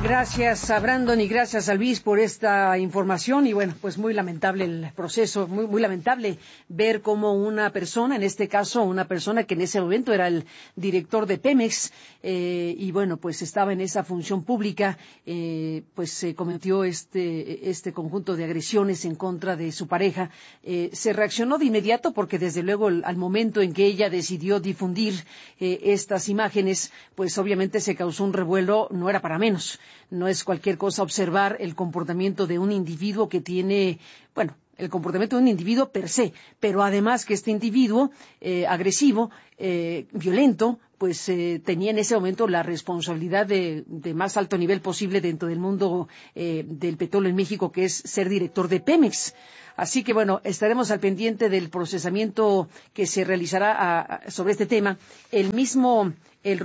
Gracias a Brandon y gracias a Luis por esta información. Y bueno, pues muy lamentable el proceso, muy lamentable ver cómo una persona, en este caso una persona que en ese momento era el director de Pemex, y bueno, pues estaba en esa función pública, pues se cometió este conjunto de agresiones en contra de su pareja. Se reaccionó de inmediato porque desde luego al momento en que ella decidió difundir estas imágenes, pues obviamente se causó un revuelo, no era para menos. No es cualquier cosa observar el comportamiento de un individuo que tiene, bueno, el comportamiento de un individuo per se, pero además que este individuo agresivo, violento, pues tenía en ese momento la responsabilidad de más alto nivel posible dentro del mundo del petróleo en México, que es ser director de Pemex. Así que, bueno, estaremos al pendiente del procesamiento que se realizará sobre este tema. El mismo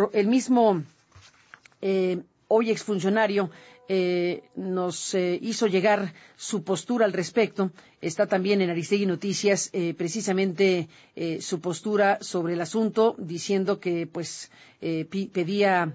hoy exfuncionario nos hizo llegar su postura al respecto. Está también en Aristegui Noticias precisamente su postura sobre el asunto, diciendo que pues pedía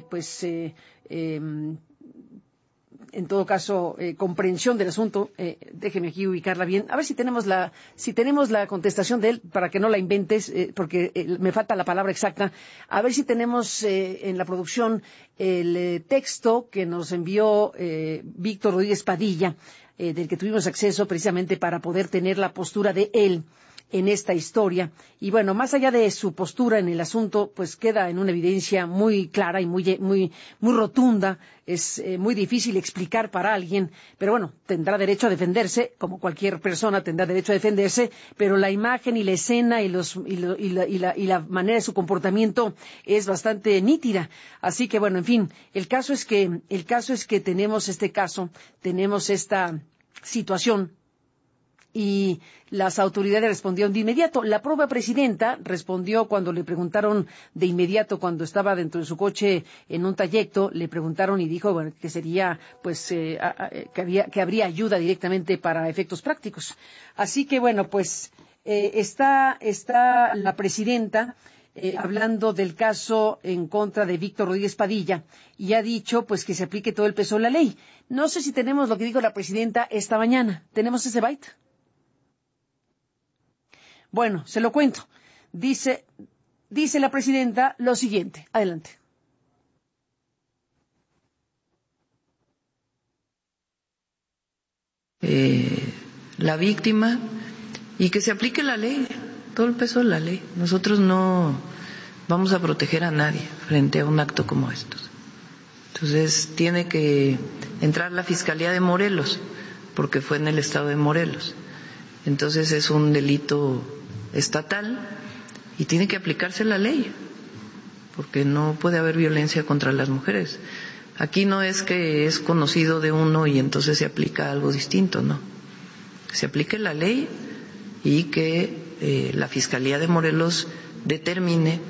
en todo caso, comprensión del asunto. Déjeme aquí ubicarla bien. A ver si tenemos la contestación de él, para que no la inventes, porque me falta la palabra exacta. A ver si tenemos en la producción el texto que nos envió Víctor Rodríguez Padilla, del que tuvimos acceso precisamente para poder tener la postura de él en esta historia. Y bueno, más allá de su postura en el asunto, pues queda en una evidencia muy clara y muy rotunda. Es muy difícil explicar para alguien, pero bueno, tendrá derecho a defenderse, como cualquier persona tendrá derecho a defenderse, pero la imagen y la escena y la manera de su comportamiento es bastante nítida. Así que bueno, en fin, el caso es que tenemos esta situación. Y las autoridades respondieron de inmediato. La propia presidenta respondió cuando le preguntaron de inmediato, cuando estaba dentro de su coche en un trayecto, le preguntaron y dijo, bueno, que sería, pues, que habría ayuda directamente para efectos prácticos. Así que, bueno, pues, está la presidenta hablando del caso en contra de Víctor Rodríguez Padilla, y ha dicho pues que se aplique todo el peso de la ley. No sé si tenemos lo que dijo la presidenta esta mañana. ¿Tenemos ese byte? Bueno, se lo cuento. Dice la presidenta lo siguiente. Adelante. La víctima, y que se aplique la ley, todo el peso de la ley. Nosotros no vamos a proteger a nadie frente a un acto como estos. Entonces tiene que entrar la Fiscalía de Morelos, porque fue en el estado de Morelos. Entonces es un delito estatal y tiene que aplicarse la ley, porque no puede haber violencia contra las mujeres. Aquí no es que es conocido de uno y entonces se aplica algo distinto, no. Que se aplique la ley y que la Fiscalía de Morelos determine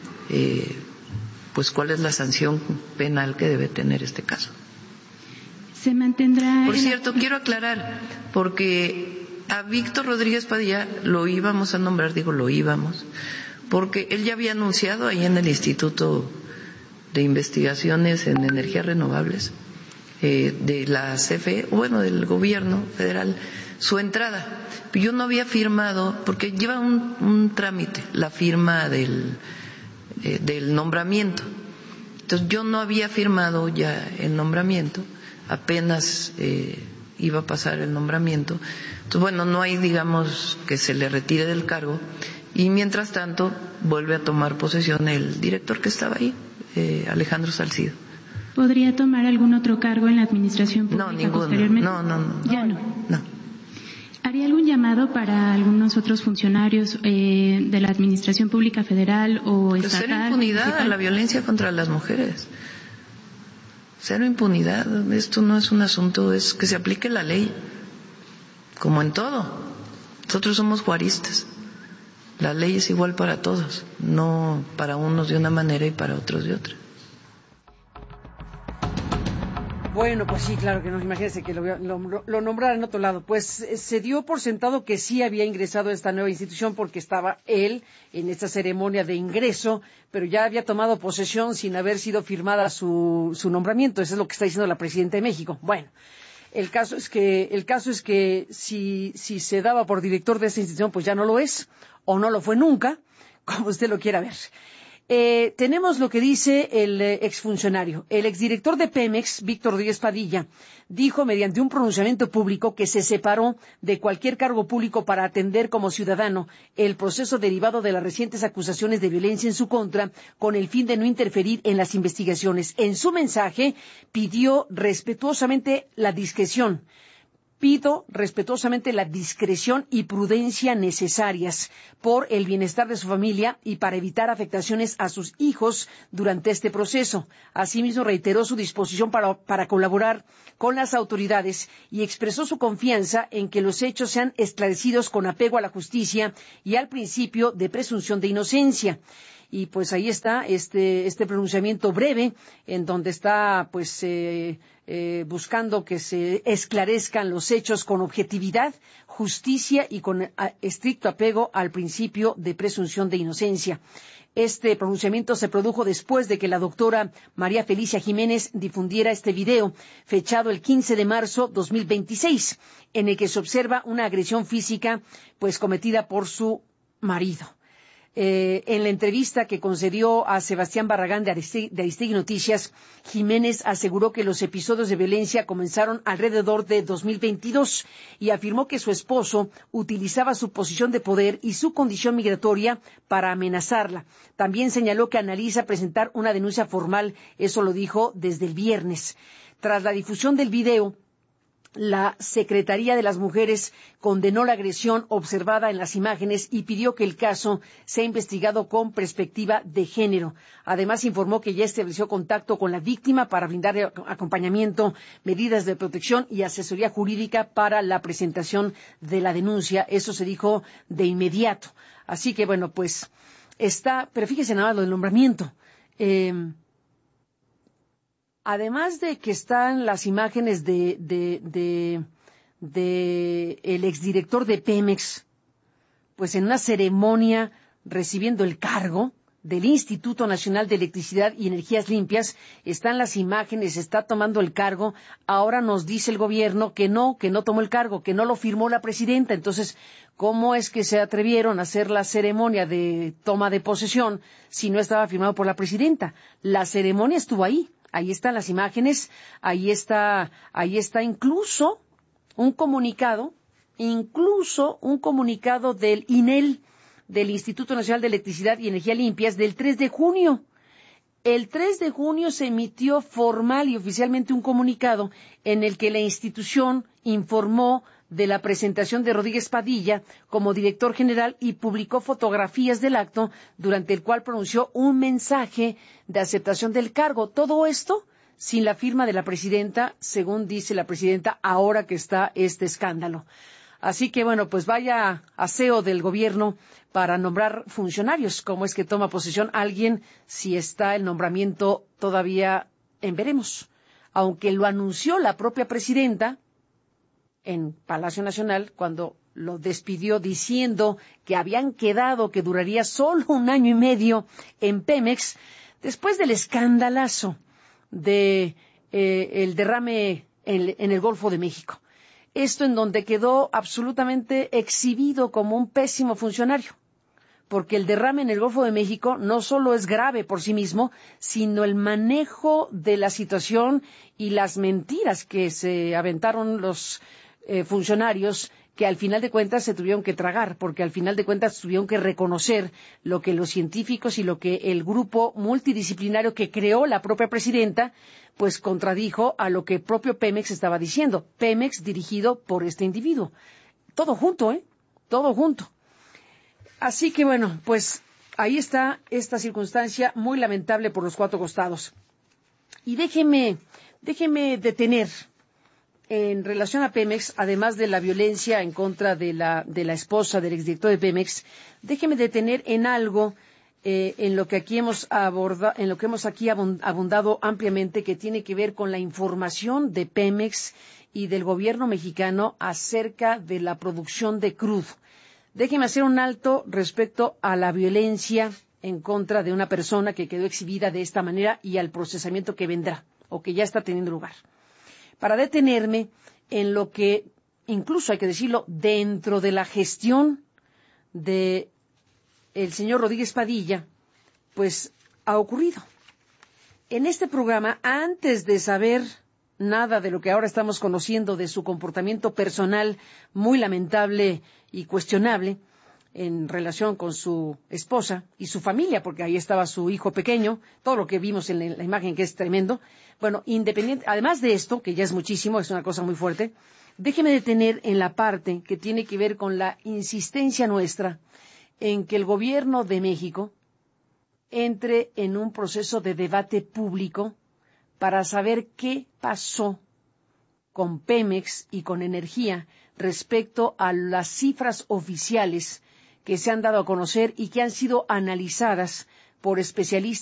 pues cuál es la sanción penal que debe tener este caso. Se mantendrá. Por cierto, quiero aclarar, porque a Víctor Rodríguez Padilla lo íbamos a nombrar, porque él ya había anunciado ahí en el Instituto de Investigaciones en Energías Renovables de la CFE, bueno, del gobierno federal, su entrada. Yo no había firmado, porque lleva un trámite, la firma del nombramiento. Entonces yo no había firmado ya el nombramiento, apenas iba a pasar el nombramiento. Entonces, bueno, no hay, digamos, que se le retire del cargo, y mientras tanto vuelve a tomar posesión el director que estaba ahí, Alejandro Salcido. ¿Podría tomar algún otro cargo en la administración pública? No, ninguno. Posteriormente? No. ¿Ya no? No. ¿Haría algún llamado para algunos otros funcionarios de la administración pública federal o estatal? Cero impunidad a la violencia contra las mujeres. Cero impunidad. Esto no es un asunto, es que se aplique la ley, como en todo. Nosotros somos juaristas. La ley es igual para todos, no para unos de una manera y para otros de otra. Bueno, pues sí, claro que no. Imagínense que lo nombrara en otro lado. Pues se dio por sentado que sí había ingresado a esta nueva institución porque estaba él en esta ceremonia de ingreso, pero ya había tomado posesión sin haber sido firmada su nombramiento. Eso es lo que está diciendo la presidenta de México. Bueno, el caso es que si se daba por director de esta institución, pues ya no lo es, o no lo fue nunca, como usted lo quiera ver. Tenemos lo que dice el exfuncionario. El exdirector de Pemex, Víctor Rodríguez Padilla, dijo mediante un pronunciamiento público que se separó de cualquier cargo público para atender como ciudadano el proceso derivado de las recientes acusaciones de violencia en su contra, con el fin de no interferir en las investigaciones. En su mensaje pidió respetuosamente la discreción. Pido respetuosamente la discreción y prudencia necesarias por el bienestar de su familia y para evitar afectaciones a sus hijos durante este proceso. Asimismo, reiteró su disposición para colaborar con las autoridades y expresó su confianza en que los hechos sean esclarecidos con apego a la justicia y al principio de presunción de inocencia. Y pues ahí está este pronunciamiento breve en donde está buscando que se esclarezcan los hechos con objetividad, justicia y con estricto apego al principio de presunción de inocencia. Este pronunciamiento se produjo después de que la doctora María Felicia Jiménez difundiera este video, fechado el 15 de marzo 2026, en el que se observa una agresión física cometida por su marido. En la entrevista que concedió a Sebastián Barragán de Aristegui Noticias, Jiménez aseguró que los episodios de violencia comenzaron alrededor de 2022 y afirmó que su esposo utilizaba su posición de poder y su condición migratoria para amenazarla. También señaló que analiza presentar una denuncia formal, eso lo dijo desde el viernes. Tras la difusión del video, la Secretaría de las Mujeres condenó la agresión observada en las imágenes y pidió que el caso sea investigado con perspectiva de género. Además, informó que ya estableció contacto con la víctima para brindarle acompañamiento, medidas de protección y asesoría jurídica para la presentación de la denuncia. Eso se dijo de inmediato. Así que, pero fíjese nada más lo del nombramiento. Además de que están las imágenes de el exdirector de Pemex, en una ceremonia recibiendo el cargo del Instituto Nacional de Electricidad y Energías Limpias, están las imágenes, está tomando el cargo. Ahora nos dice el gobierno que no tomó el cargo, que no lo firmó la presidenta. Entonces, ¿cómo es que se atrevieron a hacer la ceremonia de toma de posesión si no estaba firmado por la presidenta? La ceremonia estuvo ahí. Ahí están las imágenes, ahí está incluso un comunicado del INEL, del Instituto Nacional de Electricidad y Energía Limpias, del 3 de junio. El 3 de junio se emitió formal y oficialmente un comunicado en el que la institución informó de la presentación de Rodríguez Padilla como director general y publicó fotografías del acto durante el cual pronunció un mensaje de aceptación del cargo. Todo esto sin la firma de la presidenta, según dice la presidenta, ahora que está este escándalo. Así que, vaya aseo del gobierno para nombrar funcionarios. ¿Cómo es que toma posesión alguien si está el nombramiento todavía en veremos? Aunque lo anunció la propia presidenta en Palacio Nacional cuando lo despidió diciendo que habían quedado que duraría solo 1 año y medio en Pemex, después del escandalazo de el derrame en el Golfo de México. Esto en donde quedó absolutamente exhibido como un pésimo funcionario, porque el derrame en el Golfo de México no solo es grave por sí mismo, sino el manejo de la situación y las mentiras que se aventaron los funcionarios, que al final de cuentas se tuvieron que tragar, porque al final de cuentas tuvieron que reconocer lo que los científicos y lo que el grupo multidisciplinario que creó la propia presidenta, contradijo a lo que el propio Pemex estaba diciendo. Pemex dirigido por este individuo. Todo junto, todo junto. Así que ahí está esta circunstancia muy lamentable por los 4 costados. Y déjeme detener en relación a Pemex, además de la violencia en contra de la esposa del exdirector de Pemex, déjeme detener en algo en lo que aquí hemos abundado ampliamente, que tiene que ver con la información de Pemex y del gobierno mexicano acerca de la producción de crudo. Déjeme hacer un alto respecto a la violencia en contra de una persona que quedó exhibida de esta manera y al procesamiento que vendrá o que ya está teniendo lugar. Para detenerme en lo que, incluso hay que decirlo, dentro de la gestión de el señor Rodríguez Padilla, pues ha ocurrido. En este programa, antes de saber nada de lo que ahora estamos conociendo de su comportamiento personal muy lamentable y cuestionable en relación con su esposa y su familia, porque ahí estaba su hijo pequeño, todo lo que vimos en la imagen, que es tremendo. Bueno, además de esto, que ya es muchísimo, es una cosa muy fuerte, déjeme detener en la parte que tiene que ver con la insistencia nuestra en que el gobierno de México entre en un proceso de debate público para saber qué pasó con Pemex y con Energía respecto a las cifras oficiales que se han dado a conocer y que han sido analizadas por especialistas